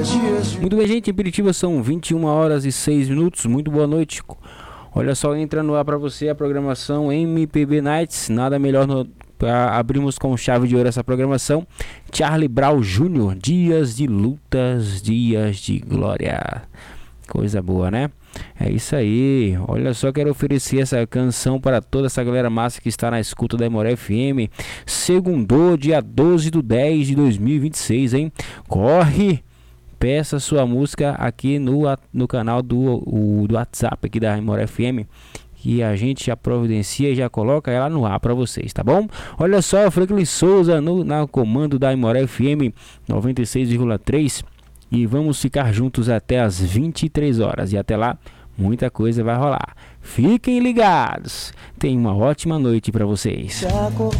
Muito bem, gente, em Piritiba são 21 horas e 6 minutos. Muito boa noite. Olha só, entra no ar para você a programação MPB Nights. Nada melhor para abrirmos com chave de ouro essa programação. Charlie Brown Jr., Dias de Lutas, Dias de Glória. Coisa boa, né? É isso aí. Olha só, quero oferecer essa canção para toda essa galera massa que está na escuta da Aimoré FM. Segundou, dia 12/10/2026, hein? Corre! Peça sua música aqui no canal do WhatsApp aqui da Aimoré FM, que a gente já providencia e já coloca ela no ar para vocês, tá bom? Olha só, Franklin Souza no comando da Aimoré FM 96,3 e vamos ficar juntos até as 23 horas e até lá muita coisa vai rolar. Fiquem ligados. Tenham uma ótima noite para vocês.